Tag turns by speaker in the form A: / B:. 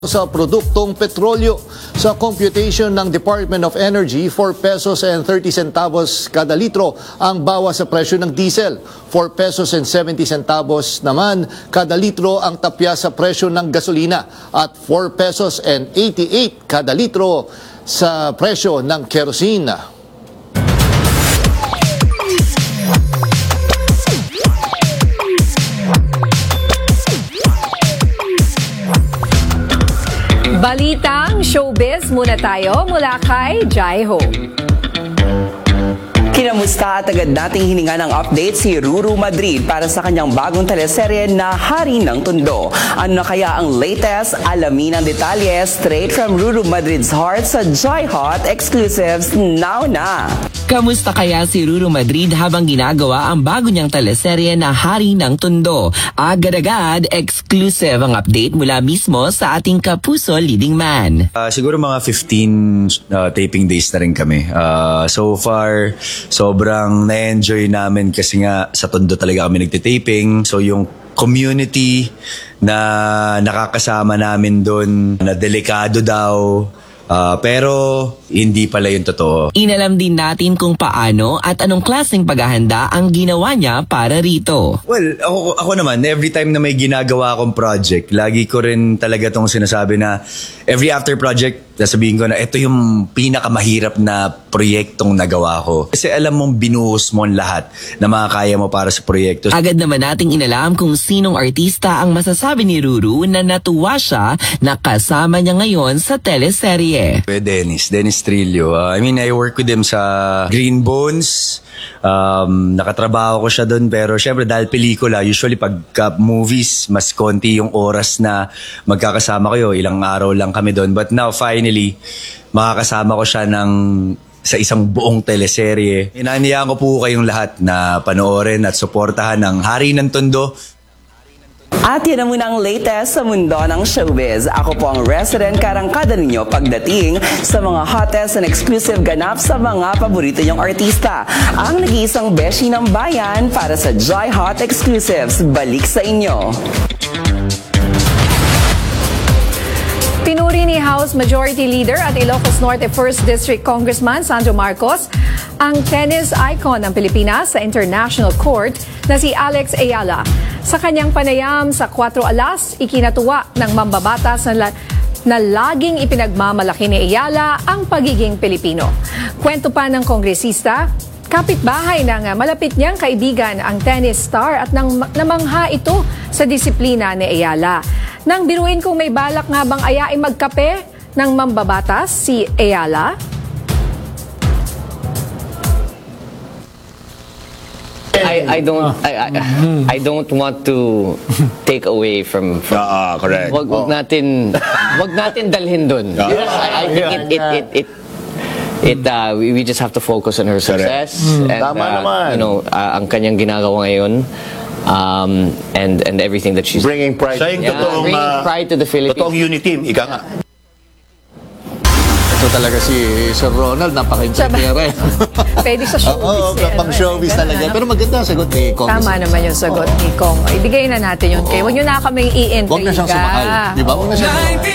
A: Sa produktong petrolyo. Sa computation ng Department of Energy, 4 pesos and 30 centavos kada litro ang bawas sa presyo ng diesel. 4 pesos and 70 centavos naman kada litro ang tapya sa presyo ng gasolina at 4 pesos and 88 kada litro sa presyo ng kerosene.
B: Balitang showbiz muna tayo mula kay Jai Ho.
C: Kinamusta at agad nating hininga ng update si Ruru Madrid para sa kanyang bagong teleserye na Hari ng Tondo. Ano na kaya ang latest? Alamin ang detalye straight from Ruru Madrid's heart sa Joy Hot Exclusives now na!
D: Kamusta kaya si Ruru Madrid habang ginagawa ang bago niyang teleserye na Hari ng Tondo? Agad-agad, exclusive ang update mula mismo sa ating kapuso leading man.
E: Siguro mga 15 taping days na rin kami. So far, sobrang na-enjoy namin kasi nga sa Tondo talaga kami nagtitaping. So yung community na nakakasama namin doon, na delikado daw, pero hindi pala yung totoo.
D: Inalam din natin kung paano at anong klaseng paghahanda ang ginawa niya para rito.
E: Well, ako naman, every time na may ginagawa akong project, lagi ko rin talaga tong sinasabi na every after project, sasabihin ko na ito yung pinakamahirap na proyektong nagawa ko. Kasi alam mong binuhos mo ang lahat na makakaya mo para sa proyekto.
D: Agad naman nating inalam kung sinong artista ang masasabi ni Ruru na natuwa siya na kasama niya ngayon sa teleserye.
E: Dennis Trillo. I work with him sa Green Bones. Nakatrabaho ko siya doon, pero syempre dahil pelikula, usually pagka movies, mas konti yung oras na magkakasama kayo. Ilang araw lang kami doon. But now, finally, makakasama ko siya sa isang buong teleserye. Inaniyaan ko po kayong lahat na panoorin at suportahan ng Hari ng Tondo.
C: At yan na muna ang latest sa mundo ng showbiz. Ako po ang resident karangkada ninyo pagdating sa mga hottest and exclusive ganap sa mga paborito nyong artista. Ang nag-iisang beshi ng bayan para sa Joy Hot Exclusives. Balik sa inyo.
B: Pinuri ni House Majority Leader at Ilocos Norte 1st District Congressman Sandro Marcos ang tennis icon ng Pilipinas sa International Court na si Alex Ayala. Sa kanyang panayam sa 4 Alas, ikinatuwa ng mambabatas na laging ipinagmamalaki ni Ayala ang pagiging Pilipino. Kwento pa ng kongresista, kapitbahay ng malapit niyang kaibigan ang tennis star at namangha ito sa disiplina ni Ayala. Nang biruin kung may balak nga bang ayain magkape ng mambabatas si Ayala,
F: I don't want to take away from
G: correct.
F: Wag natin dalhin doon. I think we just have to focus on her success and
G: Tama naman.
F: ang kanyang ginagawa ngayon, and everything that she's
G: Bringing pride. Siya yung totoong,
F: bringing pride to the Philippines.
G: totoong unity team. Ika nga.
A: Ito talaga si Sir Ronald, napaka-engineer.
B: pwede sa showbiz.
A: Pang showbiz talaga. Pero maganda ang sagot ni Kong.
B: Tama naman yung sagot ni Kong. Ibigay na natin yun. Huwag nyo na kaming i-intriga.
A: Huwag na siyang sumahal. Di ba? Huwag na siyang